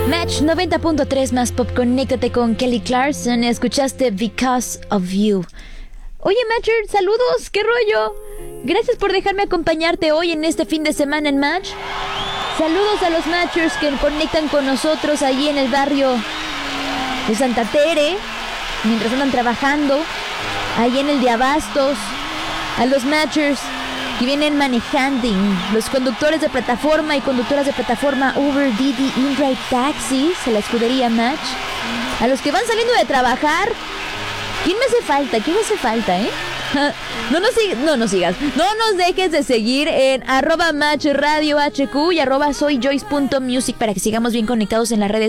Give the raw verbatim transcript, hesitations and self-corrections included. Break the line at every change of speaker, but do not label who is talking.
Match noventa punto tres más pop, conéctate con Kelly Clarkson. Escuchaste Because of You. Oye, Matcher, saludos, ¿qué rollo? Gracias por dejarme acompañarte hoy en este fin de semana en Match. Saludos a los Matchers que conectan con nosotros allí en el barrio de Santa Tere, mientras andan trabajando, ahí en el de Abastos. A los Matchers que vienen manejando, los conductores de plataforma y conductoras de plataforma Uber, Didi, InDrive Taxis, a la escudería Match. A los que van saliendo de trabajar. ¿Quién me hace falta? ¿Quién me hace falta, eh? No nos, sig- no nos sigas. No nos dejes de seguir en arroba Match Radio H Q y arroba soyjoyce punto music para que sigamos bien conectados en las redes